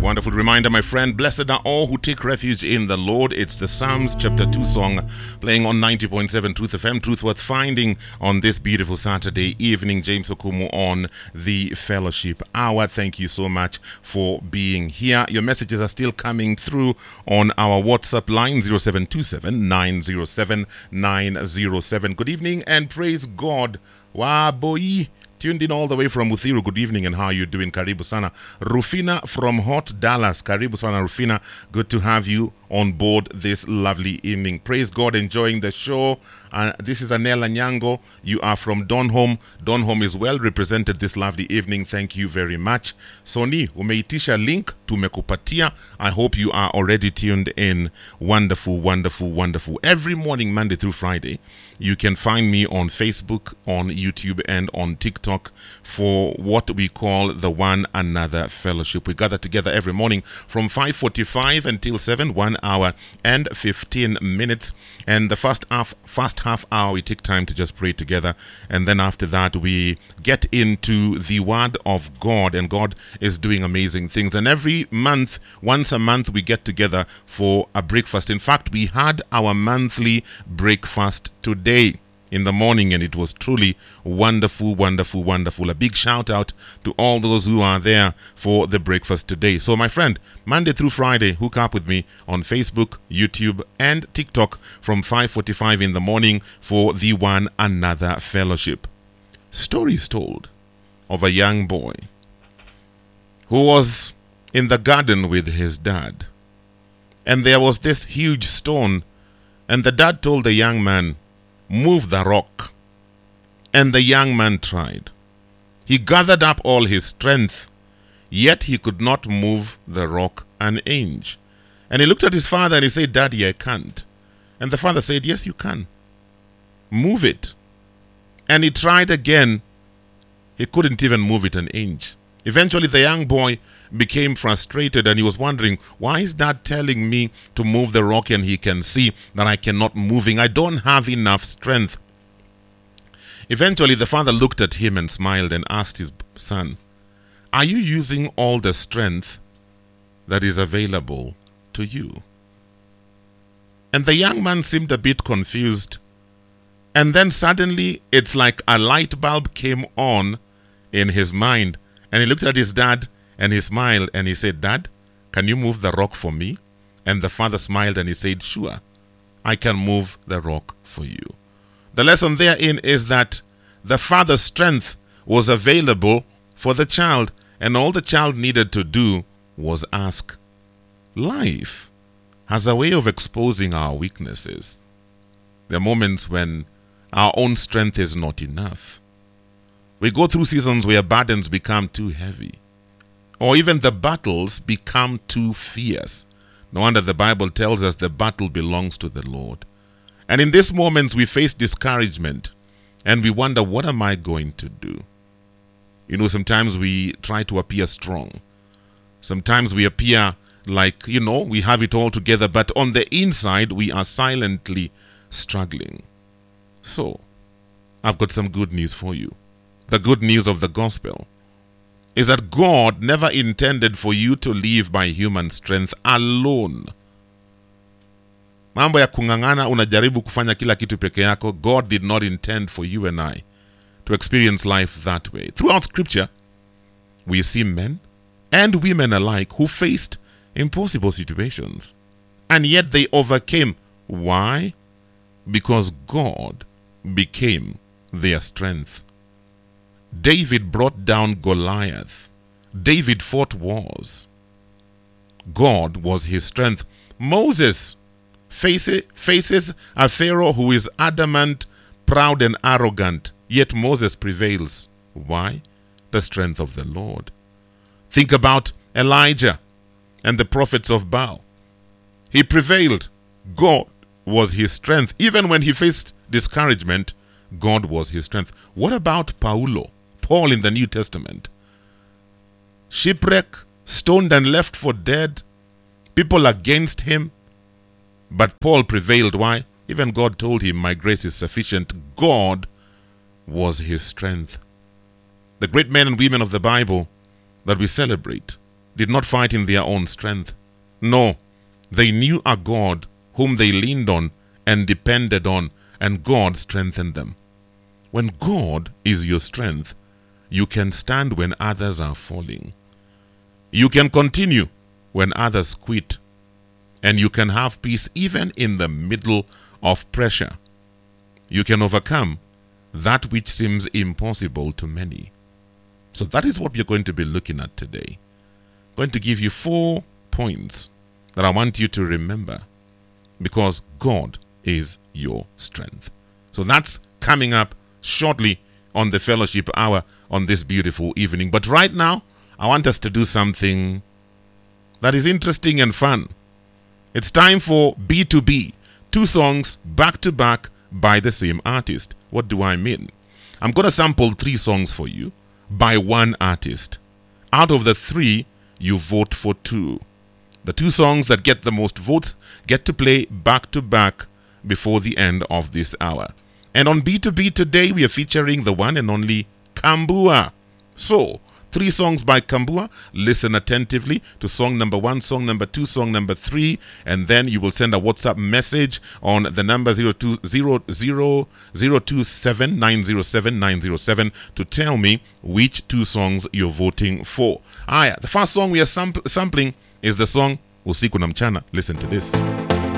Wonderful reminder, my friend. Blessed are all who take refuge in the Lord. It's the Psalms chapter 2 song playing on 90.7 Truth FM. Truth worth finding on this beautiful Saturday evening. James Okumu on the Fellowship Hour. Thank you so much for being here. Your messages are still coming through on our WhatsApp line 0727 907 907. Good evening and praise God. Wow, boy. Tuned in all the way from Uthiru. Good evening and how are you doing? Karibu sana. Rufina from Hot Dallas. Karibu sana, Rufina. Good to have you on board this lovely evening. Praise God, enjoying the show. This is Anela Nyango. You are from Donholm. Donholm is well represented this lovely evening. Thank you very much. Soni, umeitisha link tumekupatia. I hope you are already tuned in. Wonderful, wonderful, wonderful. Every morning, Monday through Friday, you can find me on Facebook, on YouTube, and on TikTok for what we call the One Another Fellowship. We gather together every morning from 5:45 until 7, 1 hour and 15 minutes. And the first half hour, we take time to just pray together. And then after that, we get into the Word of God. And God is doing amazing things. And every month, once a month, we get together for a breakfast. In fact, we had our monthly breakfast today in the morning, and it was truly wonderful, wonderful, wonderful. A big shout out to all those who are there for the breakfast today. So my friend, Monday through Friday, hook up with me on Facebook, YouTube, and TikTok from 5:45 in the morning for the One Another Fellowship. Stories told of a young boy who was in the garden with his dad, and there was this huge stone, and the dad told the young man, "Move the rock." And the young man tried. He gathered up all his strength, yet he could not move the rock an inch. And he looked at his father and he said, "Daddy, I can't." And the father said, "Yes, you can. Move it." And he tried again. He couldn't even move it an inch. Eventually, the young boy became frustrated and he was wondering, why is Dad telling me to move the rock and he can see that I cannot moving? I don't have enough strength. Eventually, the father looked at him and smiled and asked his son, "Are you using all the strength that is available to you?" And the young man seemed a bit confused. And then suddenly, it's like a light bulb came on in his mind. And he looked at his dad and he smiled and he said, "Dad, can you move the rock for me?" And the father smiled and he said, "Sure, I can move the rock for you." The lesson therein is that the father's strength was available for the child, and all the child needed to do was ask. Life has a way of exposing our weaknesses. There are moments when our own strength is not enough. We go through seasons where burdens become too heavy, or even the battles become too fierce. No wonder the Bible tells us the battle belongs to the Lord. And in these moments, we face discouragement, and we wonder, what am I going to do? You know, sometimes we try to appear strong. Sometimes we appear like, we have it all together, but on the inside, we are silently struggling. So, I've got some good news for you. The good news of the gospel is that God never intended for you to live by human strength alone. Mambo ya kungangana, unajaribu kufanya kila kitu peke yako. God did not intend for you and I to experience life that way. Throughout Scripture, we see men and women alike who faced impossible situations, and yet they overcame. Why? Because God became their strength. David brought down Goliath. David fought wars. God was his strength. Moses faces a Pharaoh who is adamant, proud, and arrogant, yet Moses prevails. Why? The strength of the Lord. Think about Elijah and the prophets of Baal. He prevailed. God was his strength. Even when he faced discouragement, God was his strength. What about Paul in the New Testament? Shipwreck, stoned and left for dead, people against him, but Paul prevailed. Why? Even God told him, "My grace is sufficient." God was his strength. The great men and women of the Bible that we celebrate did not fight in their own strength. No, they knew a God whom they leaned on and depended on, and God strengthened them. When God is your strength, you can stand when others are falling. You can continue when others quit. And you can have peace even in the middle of pressure. You can overcome that which seems impossible to many. So that is what we're going to be looking at today. I'm going to give you 4 points that I want you to remember, because God is your strength. So that's coming up shortly on the fellowship hour on this beautiful evening. But right now, I want us to do something that is interesting and fun. It's time for B2B, 2 songs back to back by the same artist. What do I mean? I'm going to sample 3 songs for you by one artist. Out of the 3, you vote for 2. The 2 songs that get the most votes get to play back to back before the end of this hour. And on B2B today, we are featuring the one and only Kambua. So, 3 songs by Kambua. Listen attentively to song number 1, song number 2, song number 3, and then you will send a WhatsApp message on the number 027907 to tell me which 2 songs you're voting for. The first song we are sampling is the song Usiku na Mchana. Listen to this.